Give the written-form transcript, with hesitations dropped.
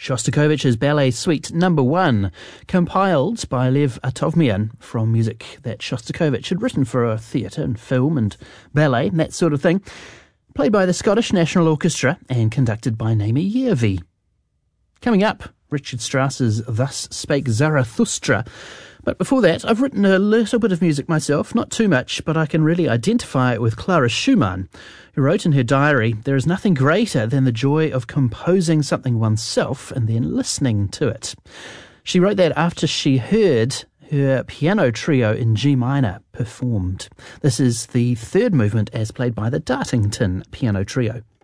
Shostakovich's Ballet Suite No. 1, compiled by Lev Atovmian from music that Shostakovich had written for theatre and film and ballet, that sort of thing, played by the Scottish National Orchestra and conducted by Naomi Järvi. Coming up, Richard Strauss's Thus Spake Zarathustra. But before that, I've written a little bit of music myself, not too much, but I can really identify it with Clara Schumann, who wrote in her diary, "There is nothing greater than the joy of composing something oneself and then listening to it." She wrote that after she heard her piano trio in G minor performed. This is the third movement as played by the Dartington Piano Trio.